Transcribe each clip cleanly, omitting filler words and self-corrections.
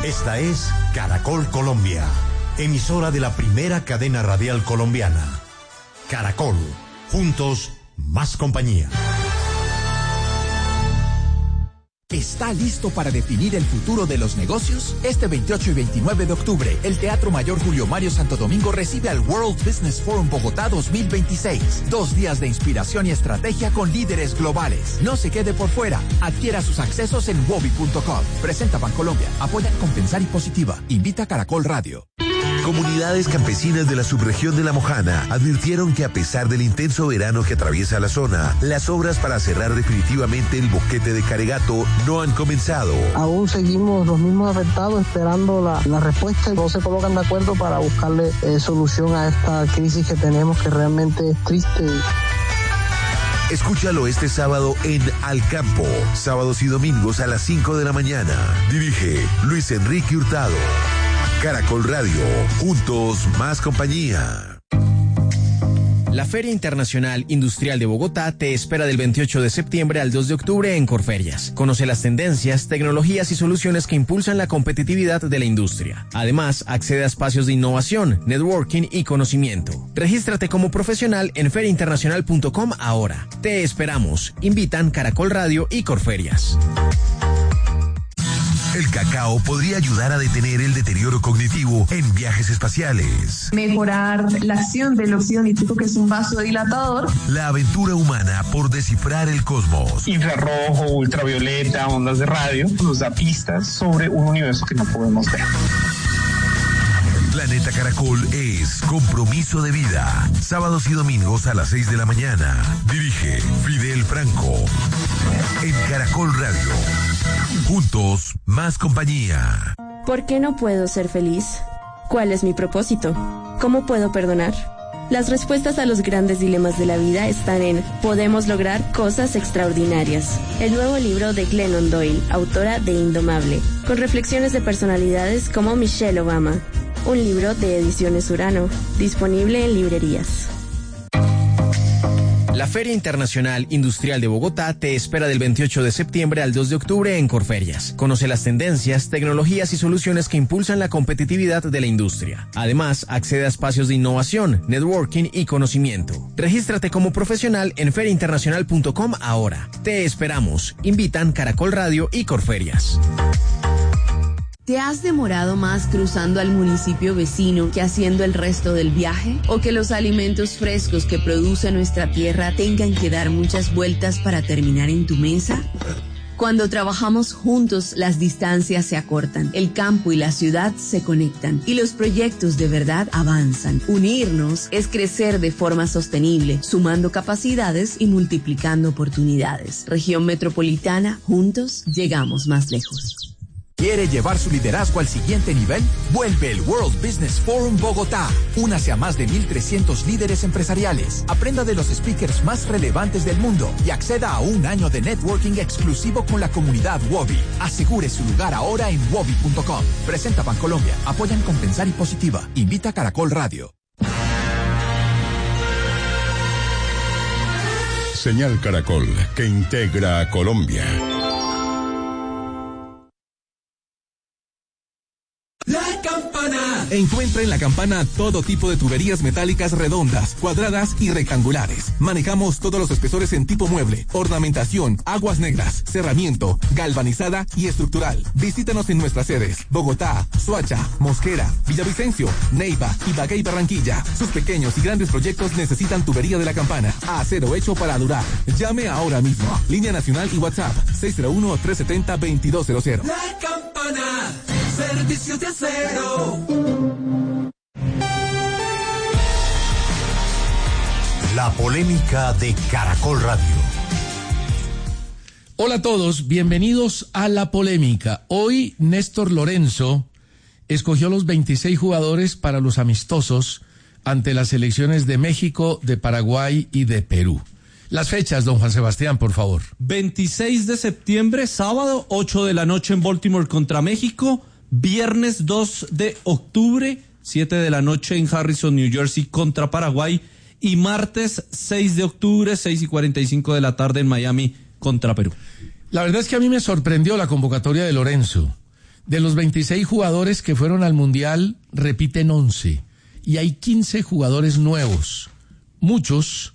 Esta es Caracol Colombia, emisora de la primera cadena radial colombiana. Caracol, juntos, más compañía. ¿Está listo para definir el futuro de los negocios? Este 28 y 29 de octubre, el Teatro Mayor Julio Mario Santo Domingo recibe al World Business Forum Bogotá 2026. 2 días de inspiración y estrategia con líderes globales. No se quede por fuera. Adquiera sus accesos en wobi.com. Presenta Bancolombia. Apoya Compensar y Positiva. Invita Caracol Radio. Comunidades campesinas de la subregión de La Mojana advirtieron que a pesar del intenso verano que atraviesa la zona, las obras para cerrar definitivamente el boquete de Caregato no han comenzado. Aún seguimos los mismos afectados esperando la respuesta y no se colocan de acuerdo para buscarle solución a esta crisis que tenemos, que realmente es triste. Escúchalo este sábado en Al Campo, sábados y domingos a las 5 de la mañana. Dirige Luis Enrique Hurtado. Caracol Radio, juntos más compañía. La Feria Internacional Industrial de Bogotá te espera del 28 de septiembre al 2 de octubre en Corferias. Conoce las tendencias, tecnologías y soluciones que impulsan la competitividad de la industria. Además, accede a espacios de innovación, networking y conocimiento. Regístrate como profesional en feriainternacional.com ahora. Te esperamos. Invitan Caracol Radio y Corferias. El cacao podría ayudar a detener el deterioro cognitivo en viajes espaciales. Mejorar la acción del óxido nítrico, que es un vasodilatador. La aventura humana por descifrar el cosmos. Infrarrojo, ultravioleta, ondas de radio, nos da pistas sobre un universo que no podemos ver. Planeta Caracol es compromiso de vida. Sábados y domingos a las 6 de la mañana. Dirige Fidel Franco. En Caracol Radio. Juntos, más compañía. ¿Por qué no puedo ser feliz? ¿Cuál es mi propósito? ¿Cómo puedo perdonar? Las respuestas a los grandes dilemas de la vida están en Podemos lograr cosas extraordinarias, el nuevo libro de Glennon Doyle, autora de Indomable, con reflexiones de personalidades como Michelle Obama. Un libro de Ediciones Urano, disponible en librerías. La Feria Internacional Industrial de Bogotá te espera del 28 de septiembre al 2 de octubre en Corferias. Conoce las tendencias, tecnologías y soluciones que impulsan la competitividad de la industria. Además, accede a espacios de innovación, networking y conocimiento. Regístrate como profesional en feriainternacional.com ahora. Te esperamos. Invitan Caracol Radio y Corferias. ¿Te has demorado más cruzando al municipio vecino que haciendo el resto del viaje? ¿O que los alimentos frescos que produce nuestra tierra tengan que dar muchas vueltas para terminar en tu mesa? Cuando trabajamos juntos, las distancias se acortan, el campo y la ciudad se conectan y los proyectos de verdad avanzan. Unirnos es crecer de forma sostenible, sumando capacidades y multiplicando oportunidades. Región Metropolitana, juntos llegamos más lejos. ¿Quiere llevar su liderazgo al siguiente nivel? Vuelve el World Business Forum Bogotá. Únase a más de 1,300 líderes empresariales. Aprenda de los speakers más relevantes del mundo y acceda a un año de networking exclusivo con la comunidad Wobi. Asegure su lugar ahora en wobi.com. Presenta Bancolombia. Apoyan Compensar y Positiva. Invita Caracol Radio. Señal Caracol, que integra a Colombia. La Campana. Encuentra en La Campana todo tipo de tuberías metálicas redondas, cuadradas y rectangulares. Manejamos todos los espesores en tipo mueble, ornamentación, aguas negras, cerramiento, galvanizada y estructural. Visítanos en nuestras sedes: Bogotá, Soacha, Mosquera, Villavicencio, Neiva, Ibagué y Barranquilla. Sus pequeños y grandes proyectos necesitan tubería de La Campana. Acero hecho para durar. Llame ahora mismo. Línea nacional y WhatsApp 601-370-2200. La Campana. Servicios de acero. La polémica de Caracol Radio. Hola a todos, bienvenidos a La Polémica. Hoy Néstor Lorenzo escogió los 26 jugadores para los amistosos ante las selecciones de México, de Paraguay y de Perú. Las fechas, don Juan Sebastián, por favor. 26 de septiembre, sábado, 8 de la noche en Baltimore contra México. Viernes 2 de octubre, 7 de la noche en Harrison, New Jersey contra Paraguay. Y martes 6 de octubre, 6:45 de la tarde en Miami contra Perú. La verdad es que a mí me sorprendió la convocatoria de Lorenzo. De los 26 jugadores que fueron al Mundial, repiten 11. Y hay 15 jugadores nuevos. Muchos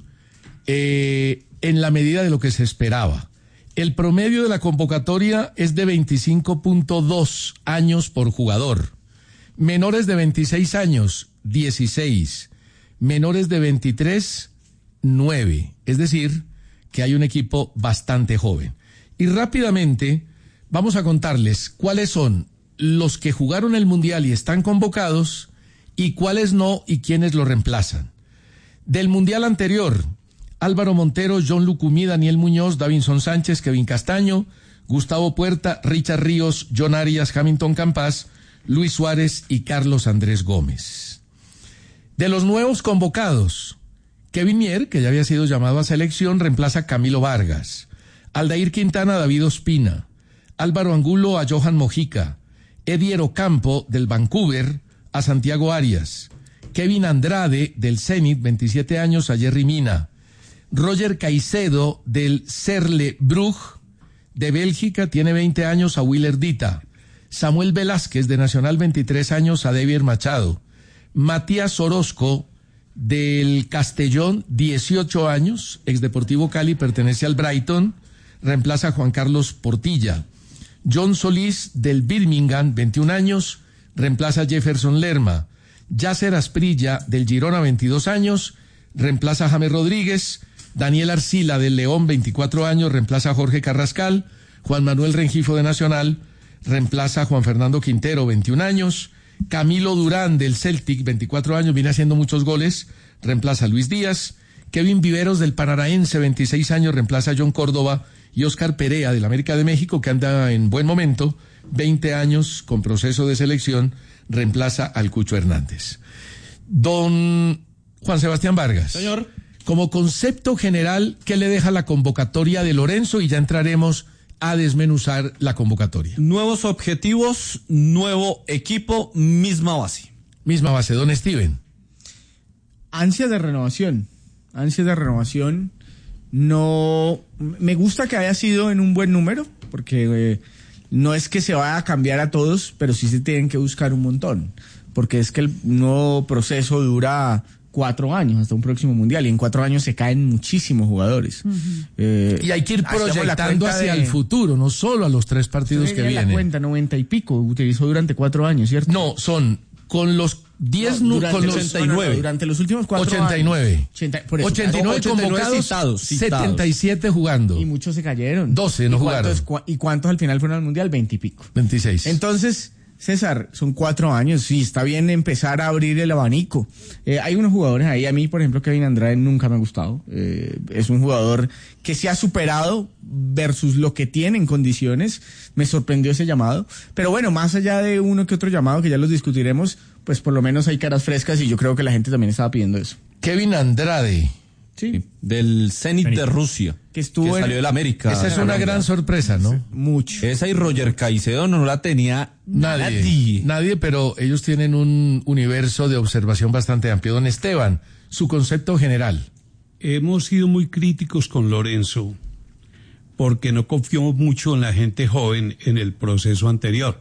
en la medida de lo que se esperaba. El promedio de la convocatoria es de 25.2 años por jugador. Menores de 26 años, 16. Menores de 23, 9. Es decir, que hay un equipo bastante joven. Y rápidamente vamos a contarles cuáles son los que jugaron el Mundial y están convocados y cuáles no y quiénes lo reemplazan. Del Mundial anterior, Álvaro Montero, John Lucumí, Daniel Muñoz, Davinson Sánchez, Kevin Castaño, Gustavo Puerta, Richard Ríos, John Arias, Hamilton Campas, Luis Suárez y Carlos Andrés Gómez. De los nuevos convocados, Kevin Mier, que ya había sido llamado a selección, reemplaza a Camilo Vargas. Aldair Quintana, David Ospina. Álvaro Angulo a Johan Mojica. Eddie Ocampo del Vancouver a Santiago Arias. Kevin Andrade del Zenit, 27 años, a Jerry Mina. Roger Caicedo del Cercle Brugge de Bélgica, tiene 20 años, a Willer Dita. Samuel Velázquez de Nacional, 23 años, a Devier Machado. Matías Orozco del Castellón, 18 años, ex Deportivo Cali, pertenece al Brighton, reemplaza a Juan Carlos Portilla. John Solís del Birmingham, 21 años, reemplaza a Jefferson Lerma. Yasser Asprilla del Girona, 22 años, reemplaza a James Rodríguez. Daniel Arcila del León, 24 años, reemplaza a Jorge Carrascal. Juan Manuel Rengifo de Nacional reemplaza a Juan Fernando Quintero, 21 años. Camilo Durán del Celtic, 24 años, viene haciendo muchos goles, reemplaza a Luis Díaz. Kevin Viveros del Paranaense, 26 años, reemplaza a John Córdoba. Y Oscar Perea del América de México, que anda en buen momento, 20 años con proceso de selección, reemplaza al Cucho Hernández. Don Juan Sebastián Vargas. Señor. Como concepto general, ¿qué le deja la convocatoria de Lorenzo? Y ya entraremos a desmenuzar la convocatoria. Nuevos objetivos, nuevo equipo, misma base. Misma base. Don Steven. Ansias de renovación. No, me gusta que haya sido en un buen número, porque no es que se vaya a cambiar a todos, pero sí se tienen que buscar un montón, porque es que el nuevo proceso dura 4 años hasta un próximo mundial, y en 4 años se caen muchísimos jugadores. Y hay que ir proyectando hacia el futuro, no solo a los 3 partidos que vienen. La cuenta 90 y pico utilizó durante 4 años, ¿cierto? No, son con los 10 durante con los 89. Durante los últimos 4 89. años. 89 convocados, citados. 77 jugando. Y muchos se cayeron. 12 no jugaron. ¿Y cuántos al final fueron al mundial? 20 y pico. 26. Entonces, César, son 4 años, sí, está bien empezar a abrir el abanico. Hay unos jugadores ahí, a mí, por ejemplo, Kevin Andrade nunca me ha gustado. Es un jugador que se ha superado versus lo que tiene en condiciones. Me sorprendió ese llamado. Pero bueno, más allá de uno que otro llamado, que ya los discutiremos, pues por lo menos hay caras frescas y yo creo que la gente también estaba pidiendo eso. Kevin Andrade. Sí, del Zenit de Rusia, que salió del América. Esa es una gran sorpresa, ¿no? Mucho. Esa y Roger Caicedo no la tenía nadie, pero ellos tienen un universo de observación bastante amplio. Don Esteban, su concepto general. Hemos sido muy críticos con Lorenzo porque no confiamos mucho en la gente joven en el proceso anterior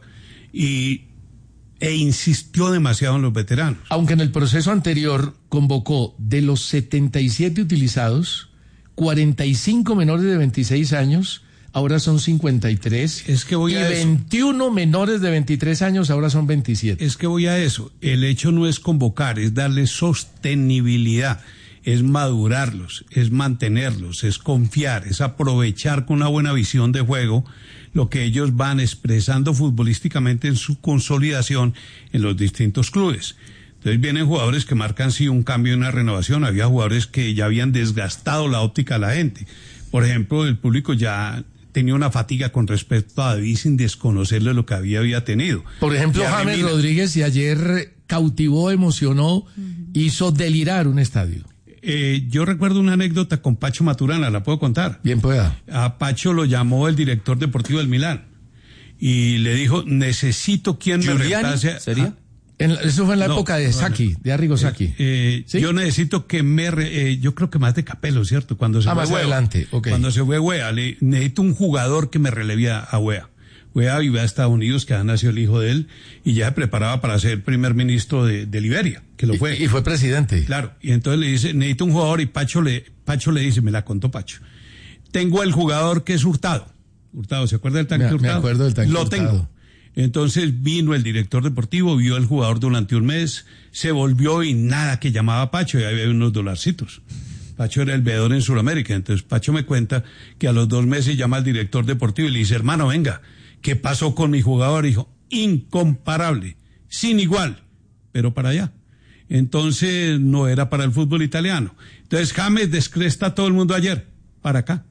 e insistió demasiado en los veteranos. Aunque en el proceso anterior convocó de los 77 utilizados, 45 menores de 26 años, ahora son 53. Es que voy y a 21 menores de 23 años, ahora son 27. Es que voy a eso. El hecho no es convocar, es darle sostenibilidad, es madurarlos, es mantenerlos, es confiar, es aprovechar con una buena visión de juego lo que ellos van expresando futbolísticamente en su consolidación en los distintos clubes. Entonces vienen jugadores que marcan sí un cambio y una renovación. Había jugadores que ya habían desgastado la óptica a la gente. Por ejemplo, el público ya tenía una fatiga con respecto a David sin desconocerle lo que había tenido. Por ejemplo, James Rodríguez, y ayer cautivó, emocionó, hizo delirar un estadio. Yo recuerdo una anécdota con Pacho Maturana, ¿la puedo contar? Bien pueda. A Pacho lo llamó el director deportivo del Milán y le dijo, necesito quien me reemplace. ¿Sería? Eso fue en la época de Sacchi, de Arrigo Sacchi. ¿Sí? Yo necesito que yo creo que más de Capello, ¿cierto? Cuando se fue más adelante, okay. Cuando se fue Wea, necesito un jugador que me relevía a Wea. fue a vivir a Estados Unidos, que ha nacido el hijo de él, y ya se preparaba para ser primer ministro de Liberia, que lo fue. Y fue presidente. Claro, y entonces le dice, necesito un jugador, y Pacho le dice, me la contó Pacho, tengo el jugador que es Hurtado, ¿se acuerda del tanque Hurtado? Me acuerdo del tanque Lo Hurtado. tengo. Entonces vino el director deportivo, vio al jugador durante un mes, se volvió y nada que llamaba a Pacho, y había unos dolarcitos. Pacho era el veedor en Sudamérica, entonces Pacho me cuenta que a los 2 meses llama al director deportivo y le dice, hermano, venga, ¿qué pasó con mi jugador? Dijo, incomparable, sin igual, pero para allá. Entonces no era para el fútbol italiano. Entonces James descresta a todo el mundo ayer, para acá.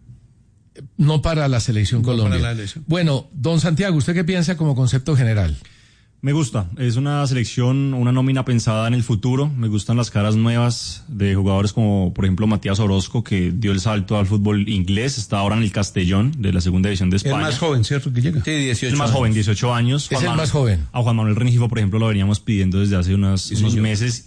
No para la selección Colombia. Para la elección. Bueno, don Santiago, ¿usted qué piensa como concepto general? Me gusta, es una selección, una nómina pensada en el futuro. Me gustan las caras nuevas de jugadores como, por ejemplo, Matías Orozco, que dio el salto al fútbol inglés, está ahora en el Castellón de la segunda división de España. El más joven, ¿cierto? Que llega. Sí, 18 el más joven, 18 años. Es el más joven. A Juan Manuel Rengifo, por ejemplo, lo veníamos pidiendo desde hace unos meses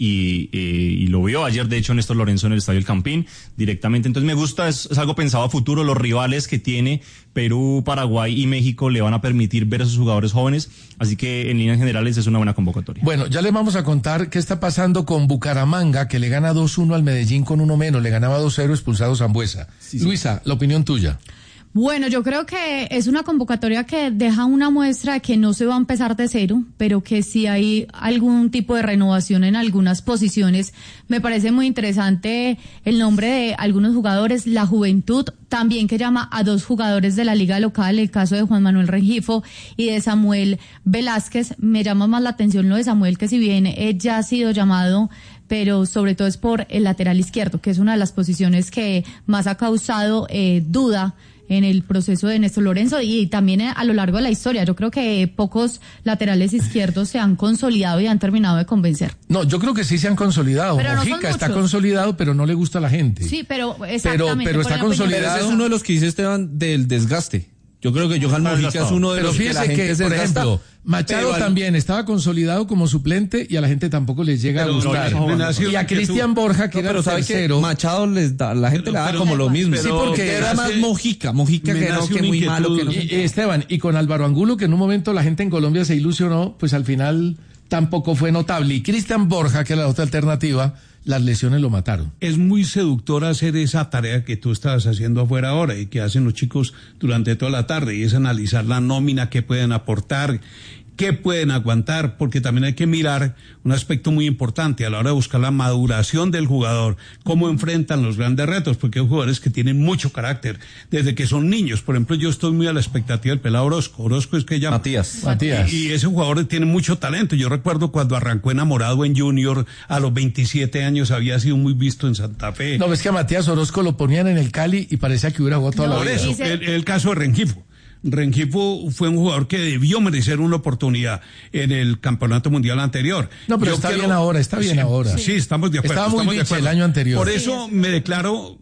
y lo vio ayer, de hecho, Néstor Lorenzo en el Estadio El Campín directamente. Entonces me gusta, es algo pensado a futuro. Los rivales que tiene Perú, Paraguay y México le van a permitir ver a esos jugadores jóvenes, así que en líneas generales es una buena convocatoria. Bueno, ya les vamos a contar qué está pasando con Bucaramanga, que le gana 2-1 al Medellín con uno menos, le ganaba 2-0 expulsado Sambuesa. Sí, Luisa, la opinión tuya. Bueno, yo creo que es una convocatoria que deja una muestra de que no se va a empezar de cero, pero que sí hay algún tipo de renovación en algunas posiciones. Me parece muy interesante el nombre de algunos jugadores, la juventud, también que llama a 2 jugadores de la liga local, el caso de Juan Manuel Rengifo y de Samuel Velázquez. Me llama más la atención lo de Samuel, que si bien ya ha sido llamado, pero sobre todo es por el lateral izquierdo, que es una de las posiciones que más ha causado duda en el proceso de Néstor Lorenzo y también a lo largo de la historia. Yo creo que pocos laterales izquierdos se han consolidado y han terminado de convencer. No, yo creo que sí se han consolidado. Pero Mojica no está consolidado, pero no le gusta a la gente. Sí, pero exactamente. Pero está consolidado. Pero ese es uno de los que dice Esteban del desgaste. Yo creo que Johan Mojica es uno de los que la gente se por desgasta. ejemplo, Machado también estaba consolidado como suplente y a la gente tampoco les llega a gustar. Y a Cristian Borja, que era el tercero. Machado la gente le da como lo mismo. Sí, porque era más Mojica que no, que muy malo. Que no. Esteban, y con Álvaro Angulo, que en un momento la gente en Colombia se ilusionó, pues al final tampoco fue notable. Y Cristian Borja, que era la otra alternativa, las lesiones lo mataron. Es muy seductor hacer esa tarea que tú estás haciendo afuera ahora y que hacen los chicos durante toda la tarde, y es analizar la nómina, qué pueden aportar, qué pueden aguantar, porque también hay que mirar un aspecto muy importante a la hora de buscar la maduración del jugador, cómo enfrentan los grandes retos, porque hay jugadores que tienen mucho carácter desde que son niños. Por ejemplo, yo estoy muy a la expectativa del pelado Orozco. Orozco es que llama Matías. Y ese jugador tiene mucho talento. Yo recuerdo cuando arrancó enamorado en Junior, a los 27 años había sido muy visto en Santa Fe. No, ves que a Matías Orozco lo ponían en el Cali y parecía que hubiera jugado toda la vida. Por eso, el caso de Rengifo. Rengifo fue un jugador que debió merecer una oportunidad en el campeonato mundial anterior. No, pero está bien ahora. Sí, estamos de acuerdo. Estaba muy biche el año anterior. Por eso me declaro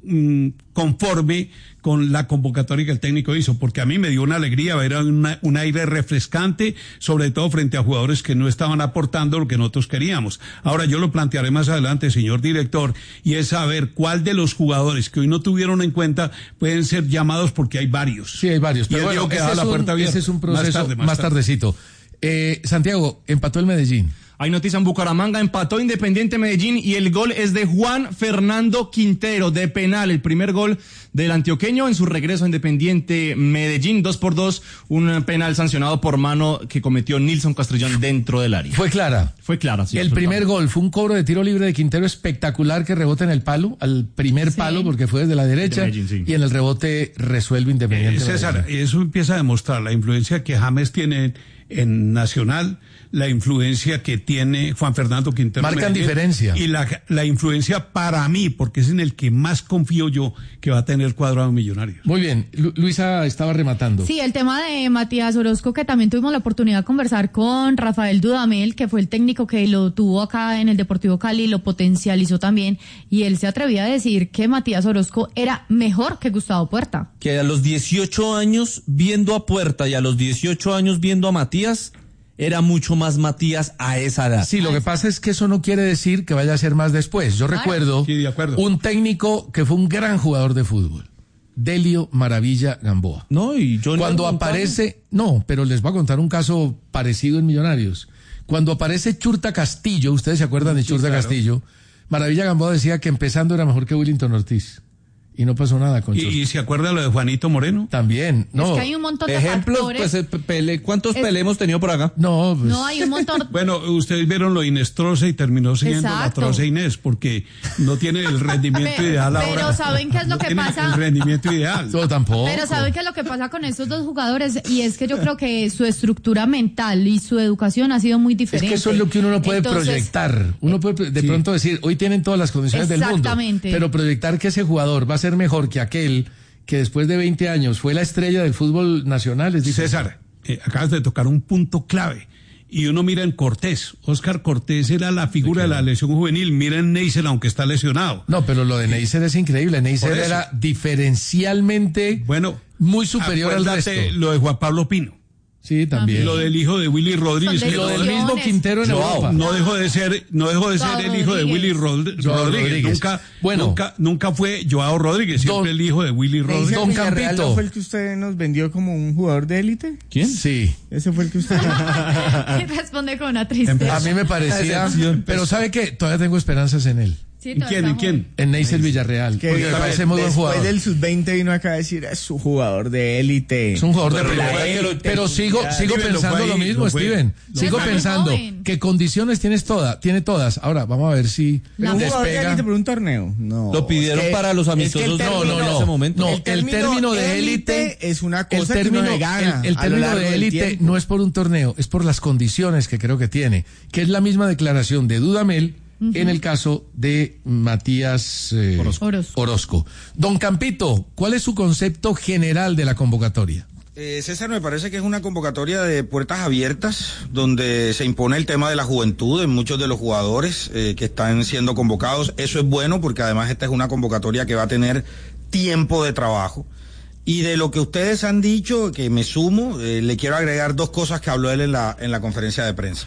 conforme con la convocatoria que el técnico hizo, porque a mí me dio una alegría ver un aire refrescante, sobre todo frente a jugadores que no estaban aportando lo que nosotros queríamos. Ahora yo lo plantearé más adelante, señor director, y es saber cuál de los jugadores que hoy no tuvieron en cuenta pueden ser llamados, porque hay varios. Sí, hay varios. Pero bueno, ese es un proceso más tardecito. Santiago, empató el Medellín. Hay noticia en Bucaramanga, empató Independiente Medellín y el gol es de Juan Fernando Quintero de penal, el primer gol del antioqueño en su regreso a Independiente Medellín, 2-2, un penal sancionado por mano que cometió Nilson Castrillón dentro del área. Fue clara, sí. El primer gol fue un cobro de tiro libre de Quintero espectacular que rebota en el palo, al primer palo porque fue desde la derecha, Medellín, sí. Y en el rebote resuelve Independiente César, Medellín. Eso empieza a demostrar la influencia que James tiene en Nacional, la influencia que tiene Juan Fernando Quintero. Marcan diferencia. Y la influencia para mí, porque es en el que más confío yo que va a tener Cuadrado Millonarios. Muy bien, Luisa estaba rematando. Sí, el tema de Matías Orozco, que también tuvimos la oportunidad de conversar con Rafael Dudamel, que fue el técnico que lo tuvo acá en el Deportivo Cali, lo potencializó también, y él se atrevía a decir que Matías Orozco era mejor que Gustavo Puerta. Que a los 18 años viendo a Puerta y a los 18 años viendo a Matías, era mucho más Matías a esa edad. Sí, lo que pasa es que eso no quiere decir que vaya a ser más después. Yo recuerdo un técnico que fue un gran jugador de fútbol, Delio Maravilla Gamboa. No, y yo cuando aparece, no, pero les voy a contar un caso parecido en Millonarios. Cuando aparece Churta Castillo, ustedes se acuerdan de Churta Castillo, Maravilla Gamboa decía que empezando era mejor que Willington Ortiz. Y no pasó nada con Churta. ¿Y se acuerda lo de Juanito Moreno? También, no. Es que hay un montón de ejemplos, factores. pues, ¿cuántos Pelé hemos tenido por acá? No, pues. No, hay un montón. Bueno, ustedes vieron lo Inestrosa y terminó siendo la Troza Inés, porque no tiene el rendimiento ideal ahora. Pero ¿saben qué es lo que pasa? El rendimiento ideal. No, tampoco. Pero ¿saben qué es lo que pasa con estos dos jugadores? Y es que yo creo que su estructura mental y su educación ha sido muy diferente. Es que eso es lo que uno no puede proyectar. Uno puede de pronto decir, hoy tienen todas las condiciones del mundo. Exactamente. Pero proyectar que ese jugador va a ser mejor que aquel que después de 20 años fue la estrella del fútbol nacional es difícil. César, acabas de tocar un punto clave. Y uno mira en Cortés. Óscar Cortés era la figura de la lesión juvenil. Mira en Neisser, aunque está lesionado. No, pero lo de Neisser es increíble. Neisser era diferencialmente muy superior al resto. Lo de Juan Pablo Pino. Sí, también. Lo del hijo de Willy Rodríguez. Y lo del mismo Quintero en Europa. No dejó de ser el hijo de Willy Rodríguez. Nunca fue Joao Rodríguez, siempre el hijo de Willy Rodríguez. Don Campito. ¿No fue el que usted nos vendió como un jugador de élite? ¿Quién? Sí. Ese fue el que usted... Responde con una tristeza. A mí me parecía... Pero ¿sabe qué? Todavía tengo esperanzas en él. Sí, ¿En quién? En Neisser Villarreal. Que porque me parece muy buen jugador. Después del sub-20 vino acá a decir, es un jugador de élite. Es un jugador de élite. Pero sigo pensando lo mismo, Steven. Sigo pensando que condiciones tiene todas. Ahora, vamos a ver si un jugador de élite por un torneo. No. Lo pidieron para los amistosos. No. En ese momento. No, el término de élite es una cosa que uno le gana. El término de élite no es por un torneo, es por las condiciones que creo que tiene. Que es la misma declaración de Dudamel en el caso de Matías Orozco. Don Campito, ¿cuál es su concepto general de la convocatoria? César, me parece que es una convocatoria de puertas abiertas, donde se impone el tema de la juventud en muchos de los jugadores que están siendo convocados. Eso es bueno porque además esta es una convocatoria que va a tener tiempo de trabajo. Y de lo que ustedes han dicho, que me sumo, le quiero agregar dos cosas que habló él en la conferencia de prensa.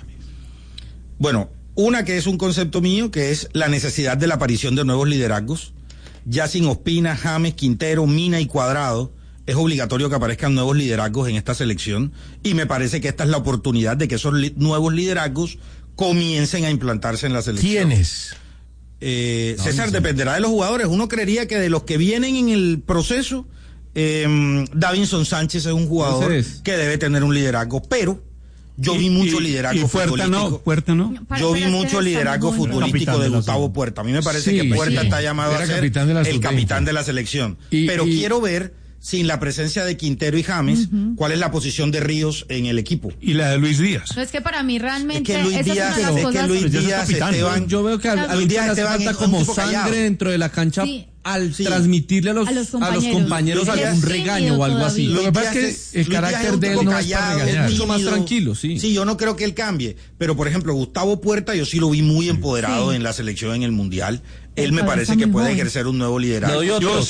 Bueno, una que es un concepto mío, que es la necesidad de la aparición de nuevos liderazgos. Ya sin Ospina, James, Quintero, Mina y Cuadrado, es obligatorio que aparezcan nuevos liderazgos en esta selección. Y me parece que esta es la oportunidad de que esos nuevos liderazgos comiencen a implantarse en la selección. ¿Quiénes? César, dependerá de los jugadores. Uno creería que de los que vienen en el proceso, Davinson Sánchez es un jugador que debe tener un liderazgo, pero... Yo vi mucho liderazgo futbolístico. Puerta no. Yo vi mucho liderazgo futbolístico de Gustavo Puerta. A mí me parece que Puerta está llamado a ser el capitán de la selección. Pero quiero ver, sin la presencia de Quintero y James, cuál es la posición de Ríos en el equipo. Y la de Luis Díaz. No, es que para mí realmente es que Luis Díaz, Esteban, yo veo que a Luis Díaz hace falta como sangre dentro de la cancha. Al transmitirle a los compañeros algún regaño o algo así. Lo que pasa es que el carácter de él no es para regañar. Es mucho más tranquilo, sí. Sí, yo no creo que él cambie. Pero, por ejemplo, Gustavo Puerta, yo sí lo vi muy empoderado en la selección en el Mundial. Él me parece que puede ejercer un nuevo liderazgo.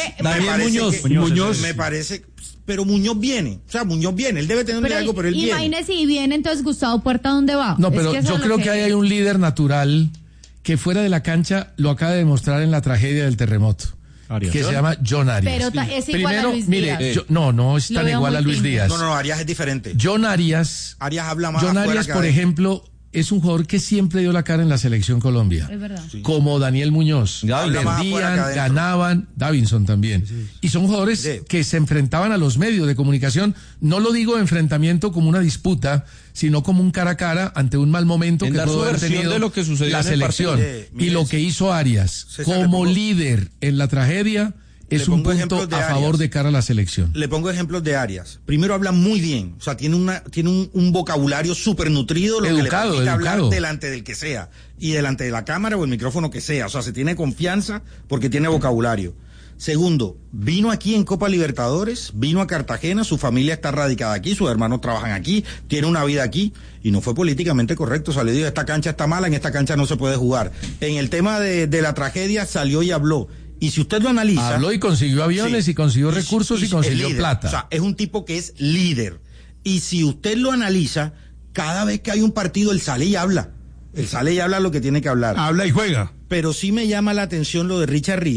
Muñoz. Me parece... Pero Muñoz viene. O sea, Muñoz viene. Él debe tener un liderazgo, pero él viene. Imagínese si viene, entonces Gustavo Puerta, ¿dónde va? No, pero yo creo que ahí hay un líder natural que fuera de la cancha lo acaba de demostrar en la tragedia del terremoto. Que se llama John Arias. Pero es igual a Luis Díaz. No es tan igual a Luis Díaz. No, Arias es diferente. John Arias habla más. John Arias, por ejemplo, es un jugador que siempre dio la cara en la selección Colombia. Es verdad. Sí. Como Daniel Muñoz. Perdían, ganaban, Davinson también. Y son jugadores que se enfrentaban a los medios de comunicación. No lo digo enfrentamiento como una disputa, sino como un cara a cara ante un mal momento que pudo haber tenido de lo que sucedió la selección. Y lo que hizo Arias como líder en la tragedia es un punto a favor de cara a la selección. Le pongo ejemplos de Arias. Primero habla muy bien, o sea, tiene un vocabulario súper nutrido, lo que le permite hablar delante del que sea, y delante de la cámara o el micrófono que sea, o sea, se tiene confianza porque tiene vocabulario. Segundo, vino aquí en Copa Libertadores, vino a Cartagena, su familia está radicada aquí, sus hermanos trabajan aquí, tiene una vida aquí, y no fue políticamente correcto. O sea, le digo, esta cancha está mala, en esta cancha no se puede jugar. En el tema de la tragedia salió y habló. Y si usted lo analiza... Habló y consiguió aviones y consiguió recursos y consiguió plata. O sea, es un tipo que es líder. Y si usted lo analiza, cada vez que hay un partido, él sale y habla. Él sale y habla lo que tiene que hablar. Habla y juega. Pero sí me llama la atención lo de Richard Ríos,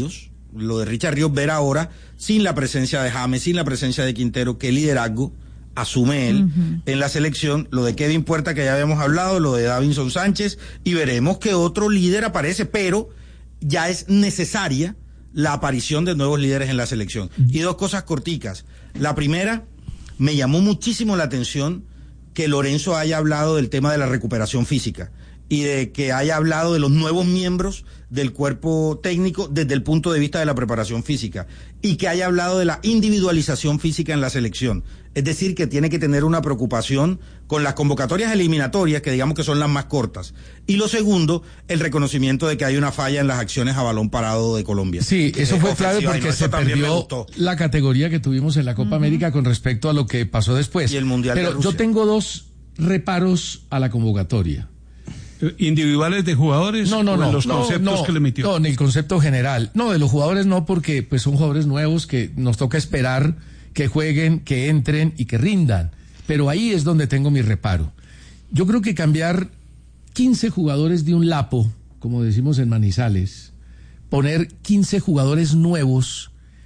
lo de Richard Ríos, ver ahora, sin la presencia de James, sin la presencia de Quintero, qué liderazgo asume él en la selección, lo de Kevin Puerta que ya habíamos hablado, lo de Davinson Sánchez, y veremos que otro líder aparece, pero ya es necesaria la aparición de nuevos líderes en la selección. Y dos cosas corticas. La primera, me llamó muchísimo la atención que Lorenzo haya hablado del tema de la recuperación física y de que haya hablado de los nuevos miembros del cuerpo técnico desde el punto de vista de la preparación física y que haya hablado de la individualización física en la selección. Es decir, que tiene que tener una preocupación con las convocatorias eliminatorias, que digamos que son las más cortas. Y lo segundo, el reconocimiento de que hay una falla en las acciones a balón parado de Colombia. Sí, eso fue clave porque se perdió la categoría que tuvimos en la Copa América con respecto a lo que pasó después. Y el Mundial de Pero Rusia. yo tengo dos reparos a la convocatoria. ¿Individuales de jugadores? No, en los conceptos que le metió. No, en el concepto general. No, de los jugadores no, porque pues son jugadores nuevos que nos toca esperar que jueguen, que entren y que rindan. Pero ahí es donde tengo mi reparo. Yo creo que cambiar 15 jugadores de un lapo, como decimos en Manizales, poner 15 jugadores nuevos,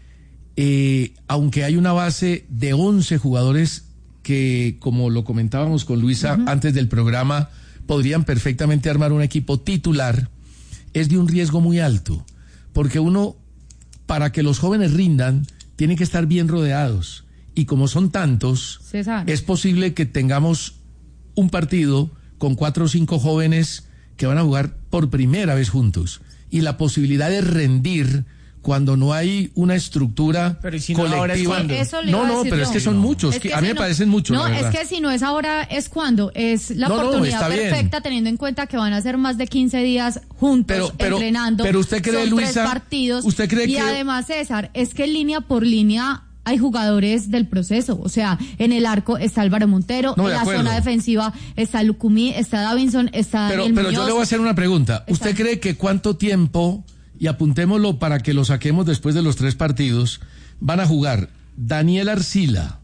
aunque hay una base de 11 jugadores que, como lo comentábamos con Luisa antes del programa, podrían perfectamente armar un equipo titular, es de un riesgo muy alto, porque uno, para que los jóvenes rindan, tiene que estar bien rodeados, y como son tantos, César, es posible que tengamos un partido con 4 o 5 jóvenes que van a jugar por primera vez juntos, y la posibilidad de rendir cuando no hay una estructura pero si no, colectiva. ahora es No, pero es que son muchos, a mí me parecen muchos. No, la verdad. Es que si no es ahora, es cuando. Es la No, oportunidad está perfecta, bien. teniendo en cuenta que van a ser más de 15 días juntos, entrenando. Pero usted cree, son Luisa, 3 partidos. ¿usted cree y que...? además, César, es que línea por línea hay jugadores del proceso. O sea, en el arco está Álvaro Montero, No, en de la acuerdo. zona defensiva está Lucumí, está Davinson, está Daniel Pero yo Muñoz. le voy a hacer una pregunta. ¿Usted Está. cree que cuánto tiempo, y apuntémoslo para que lo saquemos después de los 3 partidos, van a jugar Daniel Arcila,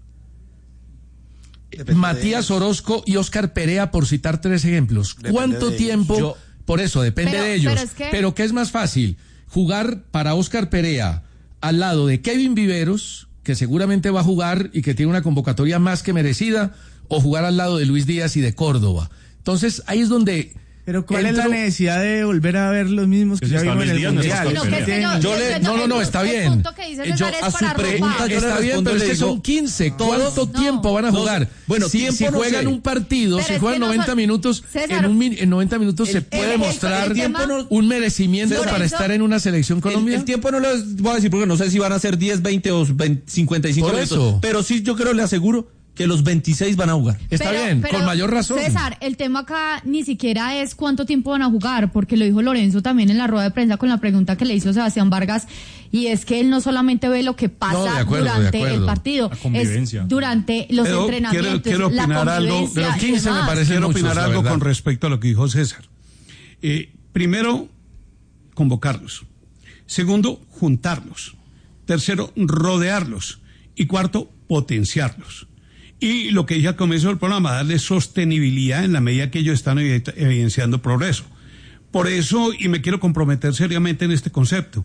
Matías Orozco y Óscar Perea, por citar 3 ejemplos? ¿Cuánto tiempo? Por eso, depende de ellos. Pero ¿qué es más fácil? ¿Jugar para Óscar Perea al lado de Kevin Viveros, que seguramente va a jugar y que tiene una convocatoria más que merecida, o jugar al lado de Luis Díaz y de Córdoba? Entonces, ahí es donde... Pero ¿cuál es la necesidad de volver a ver los mismos que ya vimos en el Mundial? No, está bien. A su pregunta está bien, pero es que son 15. ¿Cuánto tiempo van a jugar? Bueno, si juegan un partido, si juegan 90 minutos, en 90 minutos se puede mostrar un merecimiento para estar en una selección Colombia. El tiempo no les voy a decir porque no sé si van a ser 10, 20 o 55 minutos. Pero sí, yo creo, le aseguro que los 26 van a jugar. Está bien, con mayor razón. César, el tema acá ni siquiera es cuánto tiempo van a jugar, porque lo dijo Lorenzo también en la rueda de prensa con la pregunta que le hizo Sebastián Vargas, y es que él no solamente ve lo que pasa durante el partido, es durante los entrenamientos, quiero opinar algo, de los 15 me parece quiero muchos, opinar algo verdad, con respecto a lo que dijo César. Primero, convocarlos. Segundo, juntarlos. Tercero, rodearlos. Y cuarto, potenciarlos. Y lo que dije al comienzo del programa, darle sostenibilidad en la medida que ellos están evidenciando progreso. Por eso, y me quiero comprometer seriamente en este concepto,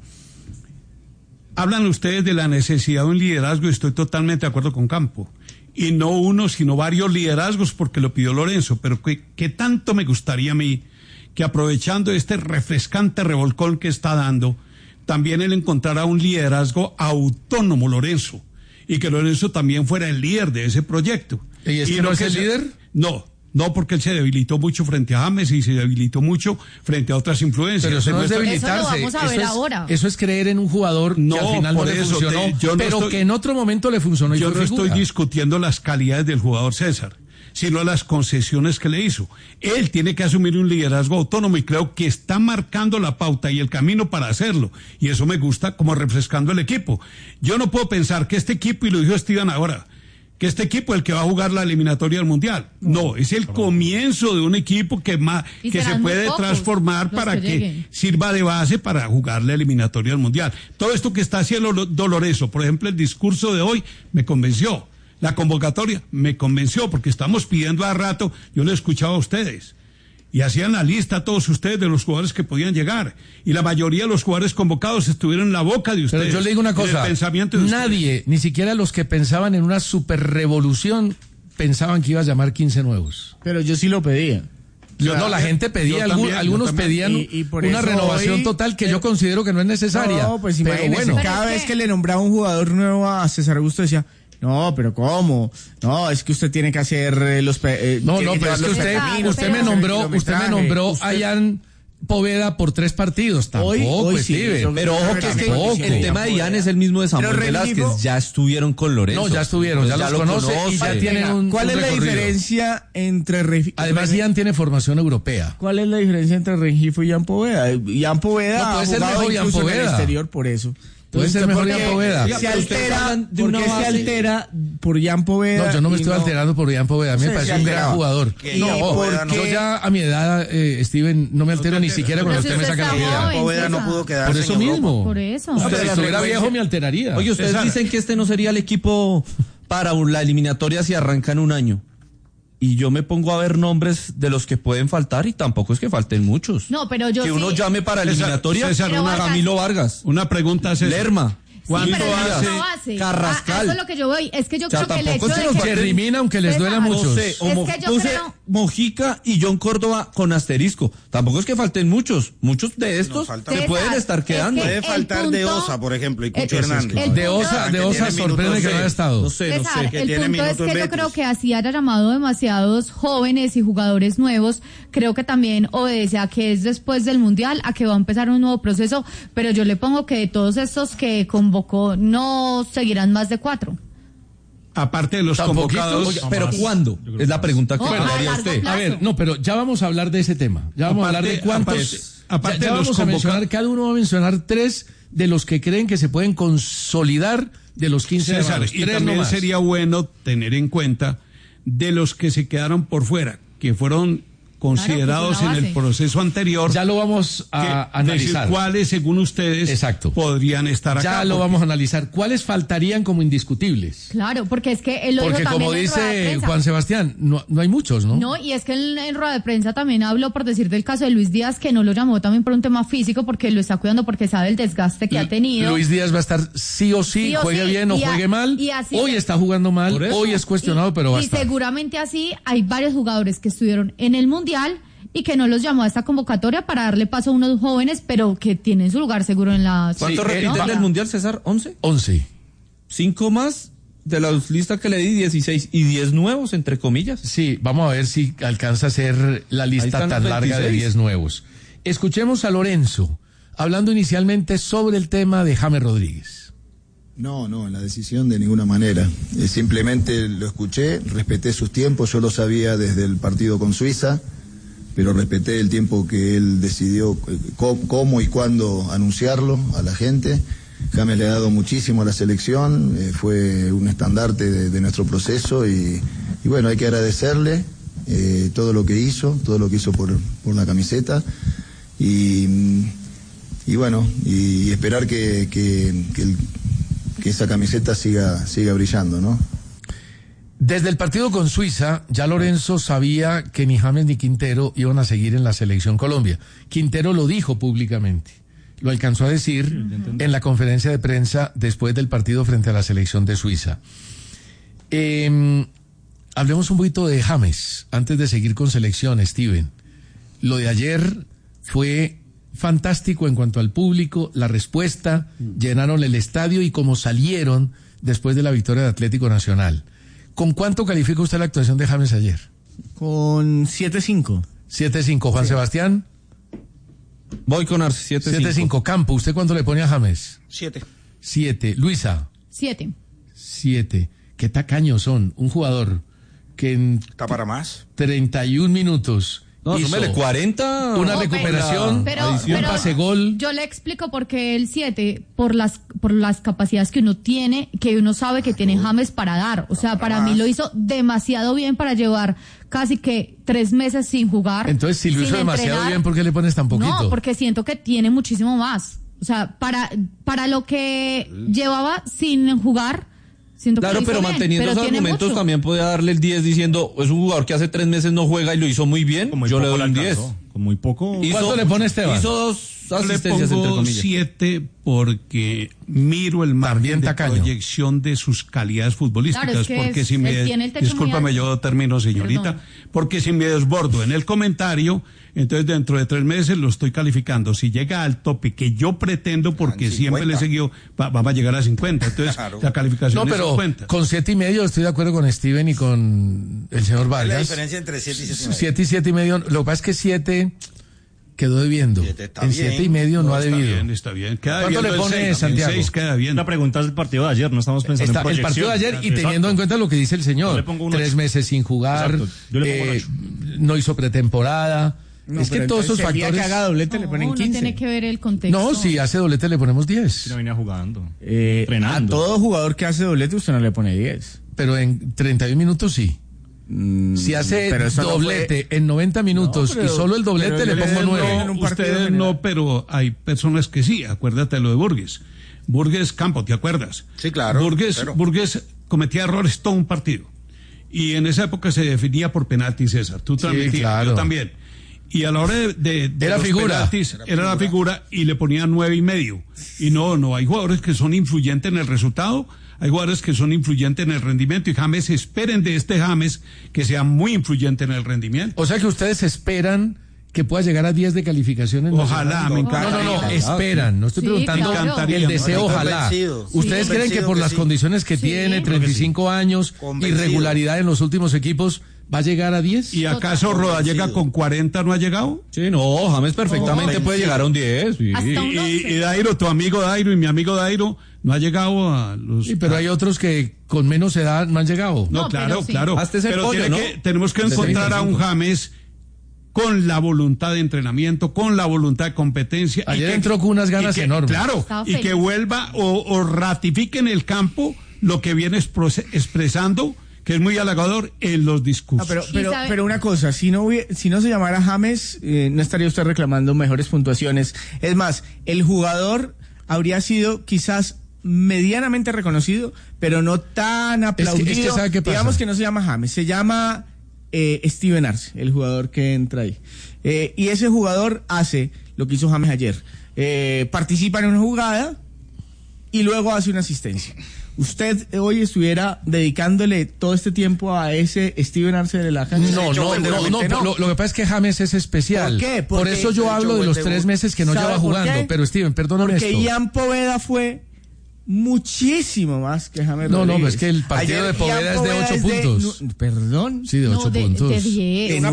hablan ustedes de la necesidad de un liderazgo y estoy totalmente de acuerdo con Campo. Y no uno, sino varios liderazgos porque lo pidió Lorenzo. Pero ¿qué tanto me gustaría a mí que aprovechando este refrescante revolcón que está dando, también él encontrara un liderazgo autónomo, Lorenzo? Y que Lorenzo también fuera el líder de ese proyecto. ¿Y es que no es el líder? No, porque él se debilitó mucho frente a James y se debilitó mucho frente a otras influencias. Pero eso no es debilitarse. Eso lo vamos a ver ahora. Eso es creer en un jugador que al final no le funcionó, pero que en otro momento le funcionó. Yo no estoy discutiendo las calidades del jugador César, sino las concesiones que le hizo. Él tiene que asumir un liderazgo autónomo y creo que está marcando la pauta y el camino para hacerlo. Y eso me gusta como refrescando el equipo. Yo no puedo pensar que este equipo, y lo dijo Steven ahora, que este equipo es el que va a jugar la eliminatoria del Mundial. No, es el comienzo de un equipo que se puede transformar para que sirva de base para jugar la eliminatoria del Mundial. Todo esto que está haciendo Lorenzo, por ejemplo, el discurso de hoy me convenció. La convocatoria me convenció porque estamos pidiendo a rato, yo lo he escuchado a ustedes. y hacían la lista todos ustedes de los jugadores que podían llegar. Y la mayoría de los jugadores convocados estuvieron en la boca de ustedes. Pero yo le digo una cosa, nadie, ni siquiera los que pensaban en una superrevolución, pensaban que iba a llamar 15 nuevos. Pero yo sí lo pedía. No, la gente pedía, algunos pedían una renovación total que yo considero que no es necesaria. No, pues imagínese, cada vez que le nombraba un jugador nuevo a César Augusto decía, no, pero ¿cómo? No, es que usted tiene que hacer los... pero es que usted me nombró a Ian Poveda por 3 partidos. Tampoco, Steven. Sí, pero ojo que el tema de Ian es el mismo de Samuel Velázquez. Ya estuvieron con Lorenzo. No, ya estuvieron, ya los conoce y ya tienen un ¿Cuál es la diferencia entre Además, Ian tiene formación europea. ¿Cuál es la diferencia entre Rengifo y Ian Poveda? Ian Poveda puede ser mejor Ian Poveda en el exterior por eso. Puede ser mejor Ian Poveda. Se altera por Ian Poveda. No, yo no me estoy alterando por Ian Poveda. A mí me parece un gran jugador. Yo ya a mi edad, Steven, no me altero ni siquiera cuando usted me saca la piedra. Poveda no pudo quedarse por eso mismo. Por eso. Si estuviera viejo me alteraría. Oye, ustedes dicen que este no sería el equipo para la eliminatoria si arranca en un año. Y yo me pongo a ver nombres de los que pueden faltar y tampoco es que falten muchos. No, pero yo que uno llame para eliminatoria. Camilo Vargas. Una pregunta, César. Lerma. ¿Cuánto hace Carrascal? Eso es lo que yo voy. Es que yo creo que el hecho de que... Gerrimina, aunque les duela a muchos. Puse Mojica y John Córdoba con asterisco. Tampoco es que falten muchos. Muchos de estos se pueden estar quedando. Puede faltar de Osa, por ejemplo, y Cucho Hernández. De Osa sorprende que no haya estado. No sé. El punto es que yo creo que así haya llamado demasiados jóvenes y jugadores nuevos. Creo que también obedece a que es después del Mundial, a que va a empezar un nuevo proceso. Pero yo le pongo que de todos estos que convocó no seguirán más de 4. Aparte de los convocados. ¿Pero cuándo? Es la pregunta que haría usted. A ver, no, pero ya vamos a hablar de ese tema. Ya vamos a hablar de cuántos. Aparte ya vamos a mencionar, cada uno va a mencionar 3 de los que creen que se pueden consolidar de los 15 César, de y también sería bueno tener en cuenta de los que se quedaron por fuera, que fueron considerados en el proceso anterior. Ya lo vamos a analizar. ¿Cuáles, según ustedes, podrían estar acá? Ya lo vamos a analizar. ¿Cuáles faltarían como indiscutibles? Claro, porque es que él lo dijo también como dice Juan Sebastián, no hay muchos, ¿no? No, y es que él en rueda de prensa también habló, por decir del caso de Luis Díaz, que no lo llamó también por un tema físico, porque lo está cuidando, porque sabe el desgaste que ha tenido. Luis Díaz va a estar sí o sí, juegue bien o juegue mal. Hoy está jugando mal, hoy es cuestionado, pero va a estar. Y seguramente así hay varios jugadores que estuvieron en el Mundial y que no los llamó a esta convocatoria para darle paso a unos jóvenes, pero que tienen su lugar seguro en la... ¿Cuánto repiten en el Mundial, César? ¿11? 11. 5 más de la lista que le di, 16, y 10 nuevos, entre comillas. Sí, vamos a ver si alcanza a ser la lista tan larga de 10 nuevos. Escuchemos a Lorenzo, hablando inicialmente sobre el tema de James Rodríguez. No, la decisión de ninguna manera. Simplemente lo escuché, respeté sus tiempos, yo lo sabía desde el partido con Suiza, pero respeté el tiempo que él decidió cómo y cuándo anunciarlo a la gente. James le ha dado muchísimo a la selección, fue un estandarte de nuestro proceso y bueno, hay que agradecerle todo lo que hizo por la camiseta y bueno, y esperar que esa camiseta siga brillando, ¿no? Desde el partido con Suiza, ya Lorenzo sabía que ni James ni Quintero iban a seguir en la selección Colombia. Quintero lo dijo públicamente, lo alcanzó a decir en la conferencia de prensa después del partido frente a la selección de Suiza. Hablemos un poquito de James, antes de seguir con selección, Steven. Lo de ayer fue fantástico en cuanto al público, la respuesta, llenaron el estadio y como salieron después de la victoria de Atlético Nacional. ¿Con cuánto califica usted la actuación de James ayer? Con 7.5. 7.5. Juan Sebastián. Voy con Arce, 7.5. Campo, ¿usted cuánto le pone a James? 7. Luisa. 7. Qué tacaños son. Un jugador que en ¿está para más? 31 minutos... No, súmele 40. Una recuperación, un pase gol. Yo le explico por qué el 7, por las capacidades que uno tiene, que uno sabe que tiene James para dar. O sea, para mí lo hizo demasiado bien para llevar casi que 3 meses sin jugar. Entonces, si lo hizo demasiado bien, ¿por qué le pones tan poquito? No, porque siento que tiene muchísimo más. O sea, para lo que llevaba sin jugar, Siento claro, que pero bien, manteniendo pero esos argumentos mucho. también puede darle el 10 diciendo, es un jugador que hace 3 meses no juega y lo hizo muy bien, yo le doy un 10. Con muy poco. ¿Cuánto le pone Esteban? Hizo 2 Yo le asistencias, entre pongo comillas. 7 porque miro el margen de proyección de sus calidades futbolísticas. Claro, es que porque es- si me, él tiene el techo discúlpame, muy alto. yo termino, señorita, Perdón. porque si me desbordo en el comentario, entonces dentro de 3 meses lo estoy calificando. Si llega al tope que yo pretendo, porque siempre le he seguido, vamos a llegar a 50. Entonces, la calificación No, es pero 50. con 7.5 estoy de acuerdo con Steven y con el señor ¿Cuál es la Vargas. diferencia entre 7 y 7,5? 7 y 7.5. Lo que pasa es que 7 quedó debiendo. En 7.5 no ha debido. Está bien. ¿Cuánto le pone Santiago? 6 queda bien. La pregunta es el partido de ayer, no estamos pensando en El proyección. partido de ayer y teniendo Exacto. en cuenta lo que dice el Yo señor. le pongo un 3 ocho. meses sin jugar, Exacto. Yo le pongo un ocho. no hizo pretemporada. No, es que pero todos esos entonces el día factores. que haga doblete le ponen No, 15. tiene que ver el contexto. No, si hace doblete le ponemos 10. No venía jugando. A Entrenando. todo jugador que hace doblete usted no le pone 10. Pero en 31 minutos sí. Si hace pero eso no doblete en 90 minutos No, pero- y solo el doblete pero le pongo ustedes 9. en un partido Ustedes general. no, pero hay personas que sí. Acuérdate de lo de Burgues. Burgues Campo, ¿te acuerdas? Sí, claro. Burgues, pero- Burgues cometía errores todo un partido. Y en esa época se definía por penalti, César. Tú también, claro. yo también. Y a la hora de Era los figura. penaltis, era la figura y le ponían 9,5. Y no, hay jugadores que son influyentes en el resultado, hay jugadores que son influyentes en el rendimiento y James, esperen de este James que sea muy influyente en el rendimiento. O sea que ustedes esperan que pueda llegar a 10 de calificaciones. Ojalá, me encantaría. No, esperan. No estoy Sí, preguntando claro. el deseo, Estoy ojalá. convencido. ¿Ustedes Sí. creen que por Convencido las que sí. condiciones que Sí. tiene, 35 años, Convencido. irregularidad en los últimos equipos, va a llegar a 10? ¿Y acaso Roda llega con 40, no ha llegado? Sí, no, James perfectamente puede llegar a un 10. Sí. Hasta un Y 11. Dairo, tu amigo Dairo y mi amigo Dairo, no ha llegado a los... Sí, pero hay otros que con menos edad no han llegado. No, No, claro, pero sí. claro. Hasta ese Pero pollo, tiene ¿no? tenemos que De encontrar a un 35. James con la voluntad de entrenamiento, con la voluntad de competencia. Ayer entró con unas ganas enormes. Claro, Estaba y que feliz. vuelva o ratifique en el campo lo que viene expresando, que es muy halagador en los discursos. Pero una cosa, si no se llamara James, no estaría usted reclamando mejores puntuaciones. Es más, el jugador habría sido quizás medianamente reconocido, pero no tan aplaudido. es que ¿sabe qué pasa? Digamos que no se llama James, se llama Steven Arce, el jugador que entra ahí. Y ese jugador hace lo que hizo James ayer. Participa en una jugada y luego hace una asistencia. ¿Usted hoy estuviera dedicándole todo este tiempo a ese Steven Arce de la cancha? No. Lo que pasa es que James es especial. ¿Por qué? Por eso yo hablo de los 3 meses que no ¿Sabe lleva por jugando. qué? Pero Steven, perdóname Porque esto. Ian Poveda fue muchísimo más que James No, Rodríguez. es que el partido de Poveda es de 8 puntos. ¿Perdón? Sí, de 8 puntos. De 10. De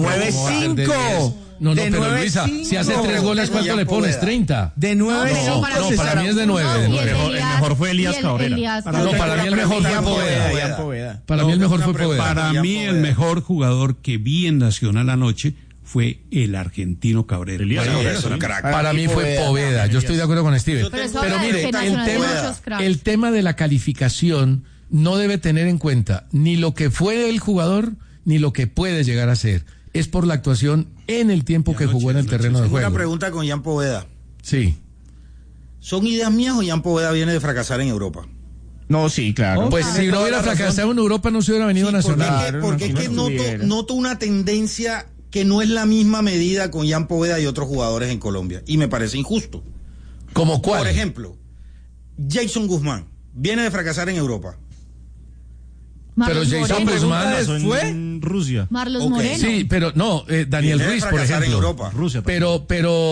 9-5. No, De pero 9-5. Luisa, si hace 3 goles, ¿cuánto le pones? 30. De 9-5. No, para mí es de 9. El mejor fue Elías Cabrera. No, para mí el mejor fue Poveda. Para mí el mejor fue Poveda. Para mí el mejor jugador que vi en Nacional anoche fue el argentino Cabrera. Elías Cabrera, Es un crack. Para mí fue Poveda. Yo estoy de acuerdo con Steven. Pero eso Pero habla de mire, que Nacional tiene muchos cracks. el tema de la calificación no debe tener en cuenta ni lo que fue el jugador ni lo que puede llegar a ser. Es por la actuación en el tiempo que jugó en el terreno de Tengo una juego. pregunta con Jan Poveda. Sí. ¿Son ideas mías o Jan Poveda viene de fracasar en Europa? No, sí, claro. Pues si no hubiera fracasado en Europa no se hubiera venido a Nacional. Porque es que noto una tendencia que no es la misma medida con Jan Poveda y otros jugadores en Colombia. Y me parece injusto. ¿Cómo cuál? Por ejemplo, Jason Guzmán viene de fracasar en Europa. Pero Jason Guzmán fue en Rusia. Marlos Ok. Moreno. Sí, pero no, Daniel Viene de Ruiz, por fracasar en ejemplo. Europa. Rusia también.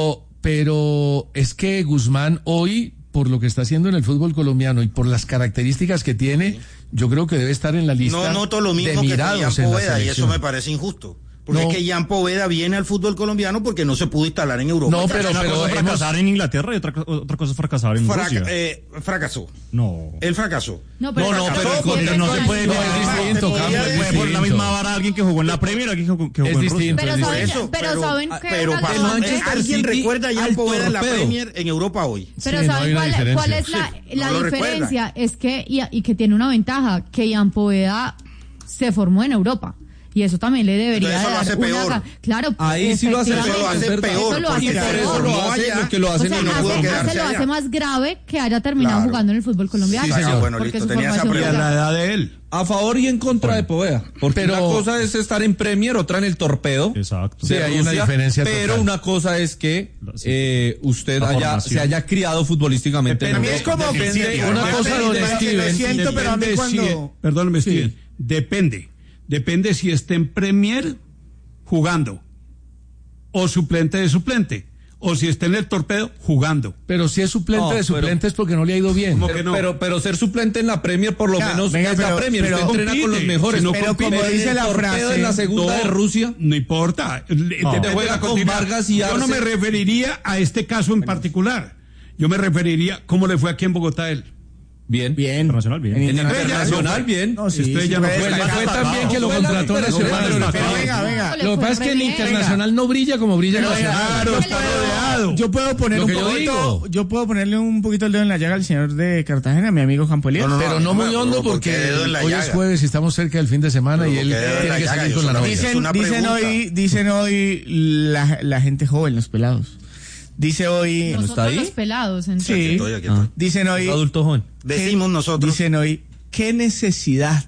Pero es que Guzmán hoy, por lo que está haciendo en el fútbol colombiano y por las características que tiene, yo creo que debe estar en la lista No noto lo de mismo que con Jan mirados en la Poveda y eso selección. me parece injusto. Porque No. es que Jan Poveda viene al fútbol colombiano porque no se pudo instalar en Europa. No, pero Una cosa es hemos- fracasar en Inglaterra y otra cosa es fracasar en Rusia. Fracasó. No. Él fracasó. No, No, no, pero no se puede No, es distinto, Campo, es poner la distinto. misma vara a alguien que jugó en la Premier, alguien que jugó Es en Rusia. distinto. Pero es saben, distinto. pero saben que Pero era para como- ¿alguien City recuerda a Jan al Poveda en la torpedo. Premier en Europa hoy? Pero Sí, no ¿saben hay una cuál es diferencia. la no lo diferencia? Es que, y que tiene una ventaja, que Ian Poveda se formó en Europa. Y eso también le debería eso lo hace dar peor. Claro, ahí sí lo hace peor. Eso lo hace peor. Eso lo hace Lo que lo hacen o sea, lo hace más grave que haya terminado jugando en el fútbol colombiano. Sí, señor. Bueno, listo, tenía esa pregunta. Y a la edad de él. A favor y en contra de Poveda. Porque una cosa es estar en Premier, otra en el Torpedo. Exacto. Sí, hay una diferencia pero total. una cosa es que usted se haya criado futbolísticamente. A mí es como una cosa donde Steven. Siento, pero a mí cuando... Perdóneme, Steven. Depende si está en Premier jugando o suplente de suplente. O si está en el Torpedo jugando. Pero si es suplente de suplentes porque no le ha ido bien. Pero ser suplente en la Premier por lo menos es la Premier. Usted entrena con los mejores. Pero como dice la frase, en la segunda de Rusia. No importa. Te juega con Vargas y Yo no me referiría a este caso en particular. Yo me referiría cómo le fue aquí en Bogotá a él. Bien. Internacional, bien. En Internacional, bien. No, sí, Usted ya no fue. Le fue tan bien que lo contrató Nacional. Venga. Lo que pasa es que el Internacional no brilla como brilla Nacional. Claro, está rodeado. Yo puedo poner yo puedo ponerle un poquito el dedo en la llaga al señor de Cartagena, mi amigo Juan Polier. Pero no muy hondo porque hoy es jueves y estamos cerca del fin de semana y él tiene que salir con la novia. Dicen hoy la gente joven, los pelados. Dice hoy... Nosotros los pelados, Sí, entonces. dicen hoy... Adulto joven. Decimos nosotros. Dicen hoy, ¿qué necesidad?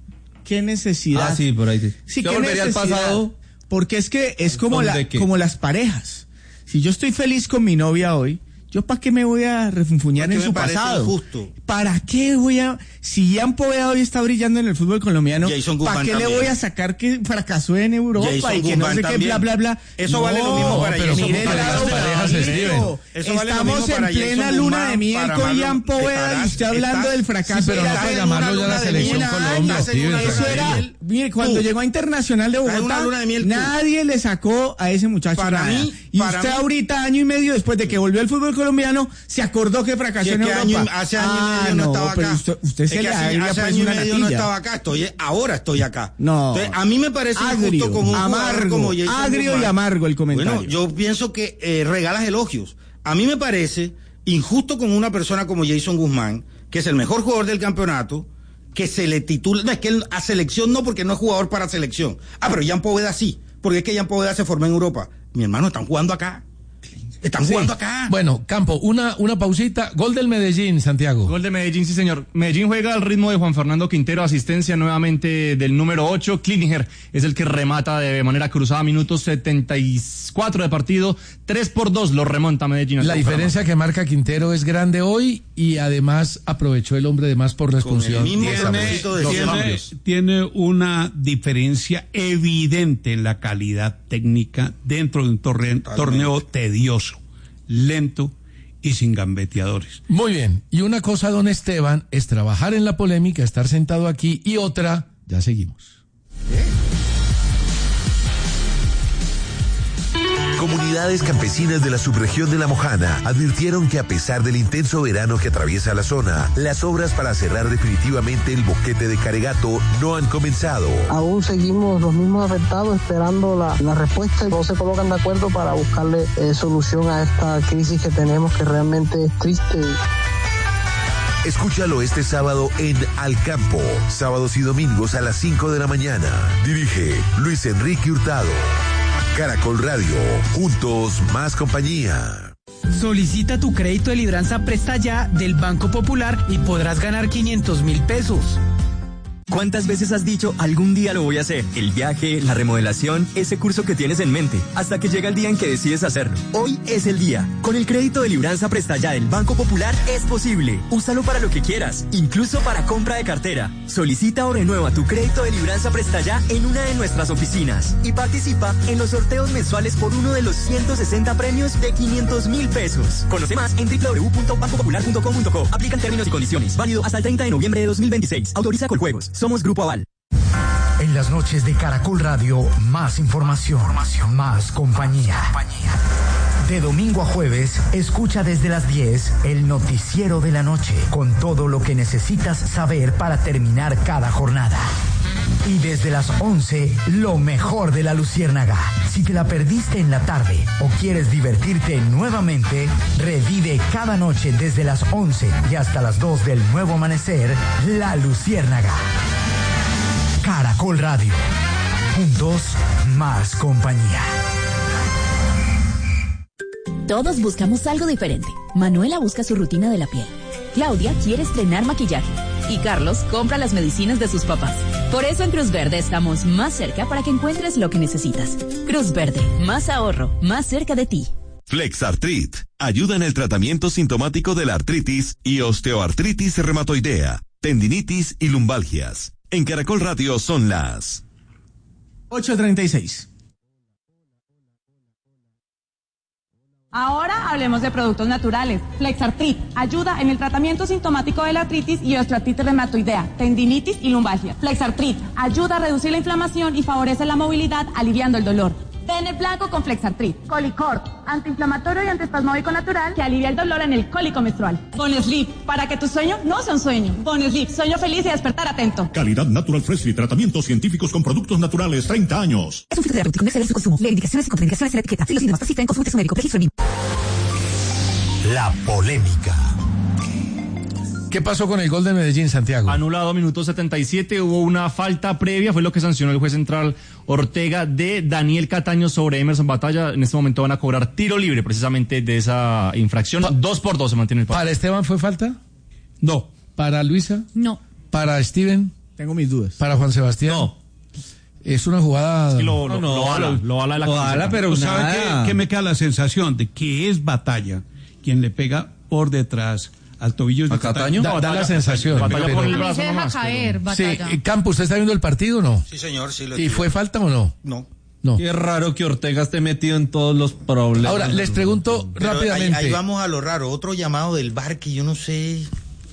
Ah, sí, por ahí sí. Sí, yo ¿qué volvería al necesidad? pasado. Porque es que es como las parejas. Si yo estoy feliz con mi novia hoy, ¿yo para qué me voy a refunfuñar en su pasado? Injusto. ¿Para qué voy a...? Si Jan Poveda hoy está brillando en el fútbol colombiano, ¿para qué le voy a sacar que fracasó en Europa Jason y que no sé Guzmán qué, bla, bla, bla? Eso vale lo mismo para pero Jason mire, Guzmán. las parejas se escriben. Estamos en plena luna de miel con Jan Poveda y usted hablando del fracaso. Sí, pero no para llamarlo ya la selección Colombia, Steven. Eso era... Mire, cuando llegó a Internacional de Bogotá, nadie le sacó a ese muchacho nada. Y usted ahorita, año y medio después de que volvió al fútbol colombiano, se acordó que fracasó en Europa. Hace año y medio no estaba acá. Usted se le hace año y medio no estaba acá. Ahora estoy acá. No. Entonces, a mí me parece injusto con un jugador como Jason agrio Guzmán. Y amargo el comentario. Bueno, yo pienso que regalas elogios. A mí me parece injusto con una persona como Jason Guzmán, que es el mejor jugador del campeonato, que se le titula, no, es que él a selección no, porque no es jugador para selección. Pero Jan Poveda sí, porque es que Jan Poveda se formó en Europa. Mi hermano, están jugando acá. Están jugando acá. Bueno, Campo, una pausita. Gol del Medellín, Santiago. Gol de Medellín, sí señor. Medellín juega al ritmo de Juan Fernando Quintero, asistencia nuevamente del número 8. Klininger es el que remata de manera cruzada, minutos 74 de partido. 3-2 lo remonta Medellín. La diferencia que marca Quintero es grande hoy y además aprovechó el hombre de más por la expulsión. Tiene una diferencia evidente en la calidad técnica dentro de un torneo tedioso, lento y sin gambeteadores. Muy bien. Y una cosa, don Esteban, es trabajar en la polémica, estar sentado aquí, y otra, ya seguimos. Comunidades campesinas de la subregión de La Mojana advirtieron que a pesar del intenso verano que atraviesa la zona, las obras para cerrar definitivamente el boquete de Caregato no han comenzado. Aún seguimos los mismos afectados esperando la respuesta y no se colocan de acuerdo para buscarle solución a esta crisis que tenemos, que realmente es triste. Escúchalo este sábado en Al Campo, sábados y domingos a las 5 de la mañana. Dirige Luis Enrique Hurtado. Caracol Radio, juntos más compañía. Solicita tu crédito de Libranza Presta Ya del Banco Popular y podrás ganar 500.000 pesos. ¿Cuántas veces has dicho algún día lo voy a hacer? El viaje, la remodelación, ese curso que tienes en mente, hasta que llega el día en que decides hacerlo. Hoy es el día. Con el crédito de Libranza Presta Ya del Banco Popular es posible. Úsalo para lo que quieras, incluso para compra de cartera. Solicita o renueva tu crédito de Libranza Presta Ya en una de nuestras oficinas y participa en los sorteos mensuales por uno de los 160 premios de 500.000 pesos. Conoce más en www.bancopopular.com.co. Aplican términos y condiciones. Válido hasta el 30 de noviembre de 2026. Autoriza Coljuegos. Somos Grupo Aval. En las noches de Caracol Radio, más información, más compañía. De domingo a jueves, escucha desde las 10 el noticiero de la noche, con todo lo que necesitas saber para terminar cada jornada. Y desde las 11, lo mejor de la Luciérnaga. Si te la perdiste en la tarde o quieres divertirte nuevamente, revive cada noche desde las 11 y hasta las 2 del nuevo amanecer, La Luciérnaga. Caracol Radio. Juntos, más compañía. Todos buscamos algo diferente. Manuela busca su rutina de la piel. Claudia quiere estrenar maquillaje. Y Carlos compra las medicinas de sus papás. Por eso en Cruz Verde estamos más cerca para que encuentres lo que necesitas. Cruz Verde, más ahorro, más cerca de ti. Flexartrit ayuda en el tratamiento sintomático de la artritis y osteoartritis reumatoidea, tendinitis y lumbalgias. En Caracol Radio son las 8:36. Ahora hablemos de productos naturales. Flexartrit ayuda en el tratamiento sintomático de la artritis y osteoartritis reumatoidea, tendinitis y lumbalgia. Flexartrit ayuda a reducir la inflamación y favorece la movilidad, aliviando el dolor. Ven blanco con Flexartrit. Colicorp, antiinflamatorio y antiespasmódico natural que alivia el dolor en el cólico menstrual. Bonesleep, para que tu sueño no sea un sueño. Bonesleep, sueño feliz y despertar atento. Calidad Natural Freshly, tratamientos científicos con productos naturales, 30 años. Es un fitoterapéutico, no exceder su consumo. Lee indicaciones y contraindicaciones en la etiqueta. Si los síntomas persisten, consulte a su médico. Registro en La polémica. ¿Qué pasó con el gol de Medellín, Santiago? Anulado, minuto 77, hubo una falta previa, fue lo que sancionó el juez central Ortega de Daniel Cataño sobre Emerson Batalla. En este momento van a cobrar tiro libre precisamente de esa infracción. 2-2 se mantiene el partido. ¿Para Esteban fue falta? No. ¿Para Luisa? No. ¿Para Steven? Tengo mis dudas. ¿Para Juan Sebastián? No. Es una jugada... Es que lo ala de la camiseta. Pero ¿sabe qué me queda la sensación? De que es Batalla quien le pega por detrás al tobillo de Cataño. Da la sensación. Batalla por el brazo se deja nomás, caer, Batalla. Sí, Campo, ¿usted está viendo el partido o no? Sí, señor, sí lo ¿Y fue falta o no? No. No. Qué raro que Ortega esté metido en todos los problemas. Ahora, les pregunto rápidamente. Ahí vamos a lo raro. Otro llamado del VAR que yo no sé.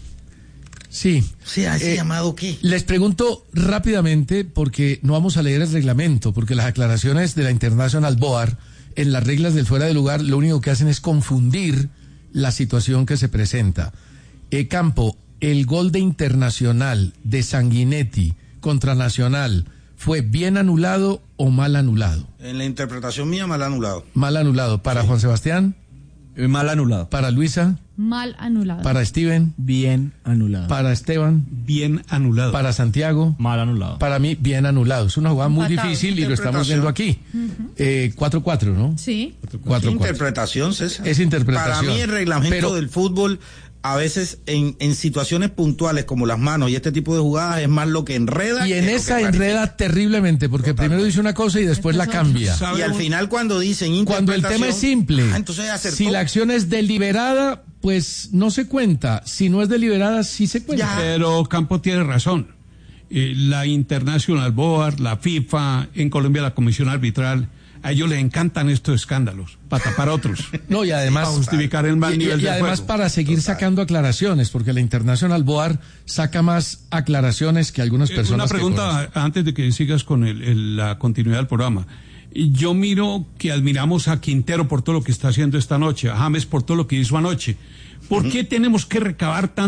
Sí. O sea, ¿ese llamado qué? Les pregunto rápidamente, porque no vamos a leer el reglamento, porque las aclaraciones de la International Board en las reglas del fuera de lugar lo único que hacen es confundir la situación que se presenta. Campo, el gol de Internacional de Sanguinetti contra Nacional, ¿fue bien anulado o mal anulado? En la interpretación mía, mal anulado. Mal anulado. ¿Para Juan Sebastián? Mal anulado. ¿Para Luisa? Mal anulado. ¿Para Steven? Bien anulado. ¿Para Esteban? Bien anulado. ¿Para Santiago? Mal anulado. Para mí, bien anulado. Es una jugada muy difícil y lo estamos viendo aquí. 4-4, ¿no? Sí. 4-4. Interpretación, César. Es interpretación. Para mí el reglamento del fútbol, a veces en situaciones puntuales como las manos y este tipo de jugadas, es más lo que enreda. Y en esa enreda terriblemente, porque primero dice una cosa y después la cambia. Y al final cuando dicen cuando el tema es simple, entonces si la acción es deliberada, pues no se cuenta. Si no es deliberada, sí se cuenta. Pero Campo tiene razón. La International Board, la FIFA, en Colombia la Comisión Arbitral, a ellos les encantan estos escándalos, para tapar otros. No, y además para justificar el mal nivel y del además juego. para seguir sacando aclaraciones, porque la International Board saca más aclaraciones que algunas personas. Una pregunta antes de que sigas con la continuidad del programa. Yo miro que admiramos a Quintero por todo lo que está haciendo esta noche, a James por todo lo que hizo anoche. ¿Por qué tenemos que recabar tanto